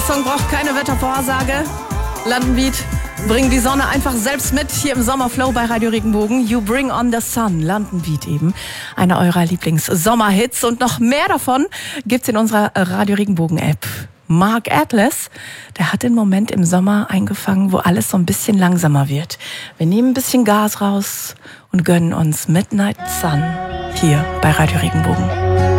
Song braucht keine Wettervorhersage. London Beat bringen die Sonne einfach selbst mit hier im Sommerflow bei Radio Regenbogen. You Bring on the Sun, London Beat eben. Einer eurer Lieblings-Sommerhits und noch mehr davon gibt's in unserer Radio Regenbogen App. Mark Atlas, der hat den Moment im Sommer eingefangen, wo alles so ein bisschen langsamer wird. Wir nehmen ein bisschen Gas raus und gönnen uns Midnight Sun hier bei Radio Regenbogen.